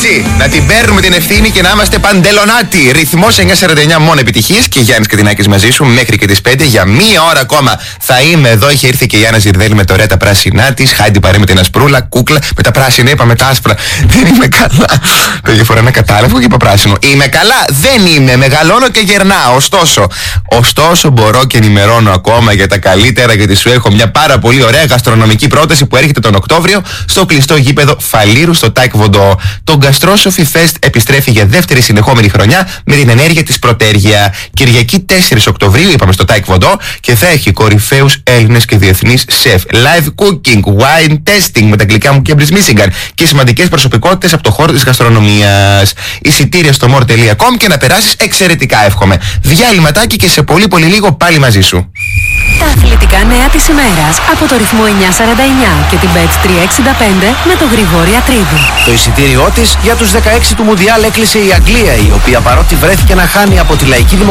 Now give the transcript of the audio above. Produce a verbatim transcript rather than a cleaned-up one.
Έτσι, να την παίρνουμε την ευθύνη και να είμαστε παντελονάτοι. Ρυθμός εννιά σαράντα εννιά, μόνο επιτυχίες, και Γιάννης Κατινάκης μαζί σου μέχρι και τις πέντε. Για μία ώρα ακόμα θα είμαι εδώ. Είχε έρθει και η Άννα Ζιρδέλη με τα ωραία τα πράσινά της. Χάιντι παρέ με την ασπρούλα, κούκλα. Με τα πράσινα είπα, με τα άσπρα. Δεν είμαι καλά. Το διαφορά είναι κατάλαβο και είπα πράσινο. Είμαι καλά, δεν είμαι. Μεγαλώνω και γερνάω. Ωστόσο, ωστόσο μπορώ και ενημερώνω ακόμα για τα καλύτερα, γιατί σου έχω μια πάρα πολύ ωραία γαστρονομική πρόταση που έρχεται τον Οκτώβριο στο κλειστό γήπεδο Φαλήρου στο Taekwondo. Το Gastrosophy Fest επιστρέφει για δεύτερη συνεχόμενη χρονιά με την ενέργεια της Πρωτέργεια. Κυριακή τέσσερις Οκτωβρίου, είπαμε, στο Taekwondo, και θα έχει κορυφαίους Έλληνες και διεθνείς σεφ, live cooking, wine testing με τα αγγλικά μου Cambridge Michigan και σημαντικές προσωπικότητες από το χώρο της γαστρονομίας. Εισιτήρια στο more τελεία com και να περάσεις εξαιρετικά, εύχομαι. Διάλειμματάκι και σε πολύ πολύ λίγο πάλι μαζί σου. Τα αθλητικά νέα της ημέρας από το ρυθμό εννιά σαράντα εννιά και την μπετ τριακόσια εξήντα πέντε με τον Γρηγόρη Ατρίδη. Το εισιτήριό της για τους δεκαέξι του Μουντιάλ έκλεισε η Αγγλία, η οποία παρότι βρέθηκε να χάνει από τη Λαϊκή Δημοκρατία